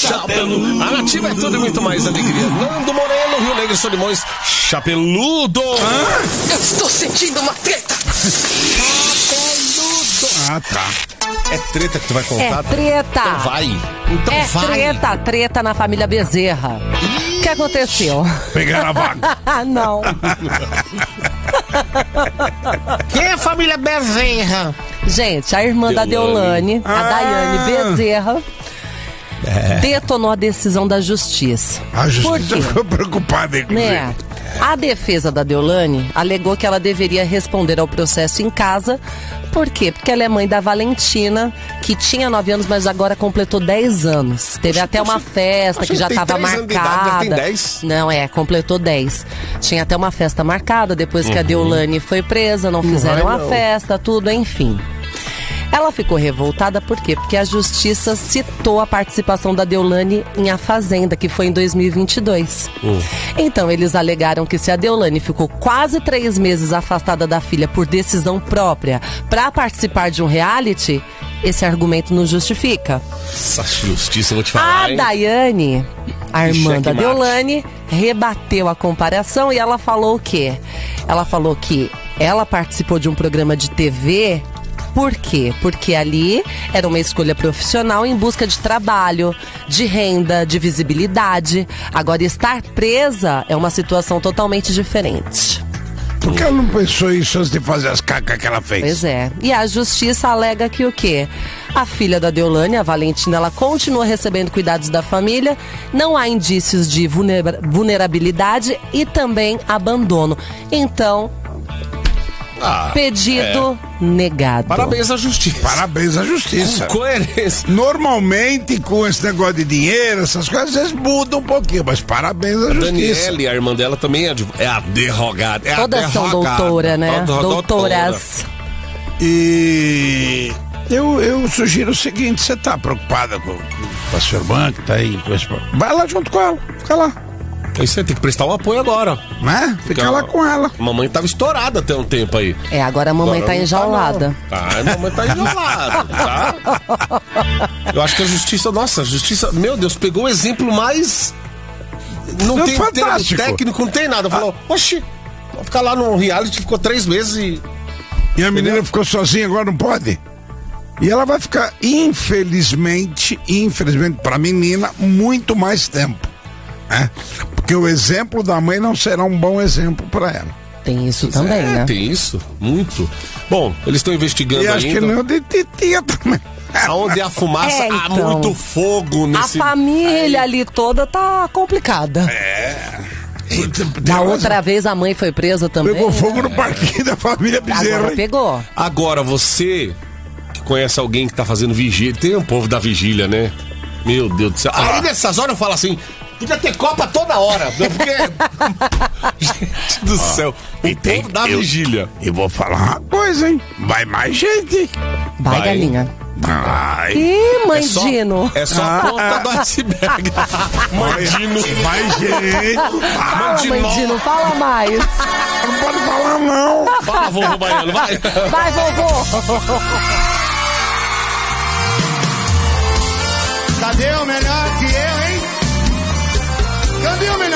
Chapelu. A Nativa é tudo e muito mais alegria. Nando Moreno, Rio Negro, Solimões, Chapeludo. Eu estou sentindo uma treta. Chapeludo. Ah, tá. É treta que tu vai contar? É treta. Então vai. Então vai. Treta na família Bezerra. O que aconteceu? Pegaram a vaga. Não. Quem é a família Bezerra? Gente, a irmã da Deolane, a Daiane Bezerra, detonou a decisão da justiça. A justiça ficou preocupada, inclusive. Né? A defesa da Deolane alegou que ela deveria responder ao processo em casa. Por quê? Porque ela é mãe da Valentina, que tinha 9 anos, mas agora completou 10 anos. Teve até uma festa que já estava marcada. Tem 10? Não, completou 10. Tinha até uma festa marcada, depois que a Deolane foi presa, não fizeram a festa, tudo, enfim. Ela ficou revoltada por quê? Porque a justiça citou a participação da Deolane em A Fazenda, que foi em 2022. Então, eles alegaram que se a Deolane ficou quase 3 meses afastada da filha por decisão própria para participar de um reality, esse argumento não justifica. Essa justiça, eu vou te falar, A Daiane, a irmã da Checkmate. Deolane, rebateu a comparação e ela falou o quê? Ela falou que ela participou de um programa de TV. Por quê? Porque ali era uma escolha profissional em busca de trabalho, de renda, de visibilidade. Agora, estar presa é uma situação totalmente diferente. Por que ela não pensou isso antes de fazer as cacas que ela fez? Pois é. E a justiça alega que o quê? A filha da Deolane, a Valentina, ela continua recebendo cuidados da família, não há indícios de vulnerabilidade e também abandono. Então, pedido negado. Parabéns à justiça. Parabéns à justiça. Coerência. Normalmente, com esse negócio de dinheiro, essas coisas, às vezes mudam um pouquinho, mas parabéns à justiça. Daniele, a irmã dela, também é advogada. Todas são doutora, né? Doutoras. E eu sugiro o seguinte: você tá preocupada com a sua irmã que tá aí com esse problema? Vai lá junto com ela, fica lá. Aí você tem que prestar um apoio agora. Né? Fica lá com ela. A mamãe tava estourada até um tempo aí. Agora a mamãe tá enjaulada. A mamãe tá enjaulada, tá? Eu acho que a justiça, meu Deus, pegou o exemplo mais... Não tem termo técnico, não tem nada. Falou, oxi, vou ficar lá no reality, ficou 3 meses e a menina ficou sozinha, agora não pode? E ela vai ficar, infelizmente pra menina, muito mais tempo. Porque o exemplo da mãe não será um bom exemplo para ela. Tem isso também, né? Tem isso, muito. Bom, eles estão investigando ainda. E acho que não de titia também. Aonde há fumaça, há muito fogo nesse... A família ali toda tá complicada. Da outra vez a mãe foi presa também. Pegou fogo no parquinho da família Bezerra. Agora pegou. Agora, você que conhece alguém que tá fazendo vigília, tem um povo da vigília, né? Meu Deus do céu. Aí nessas horas eu falo assim... Podia ter Copa toda hora, porque... Gente do céu, o povo da vigília. E vou falar uma coisa, hein? Vai mais gente. Vai, galinha. Vai. Ih, Mandino. É só a ponta do iceberg. Mandino. Mais gente. Mandino, fala mais. Não pode falar, não. Fala, vovô Baiano, vai. Vai, vovô. Cadê o melhor que eu, hein? Cadê o melhor?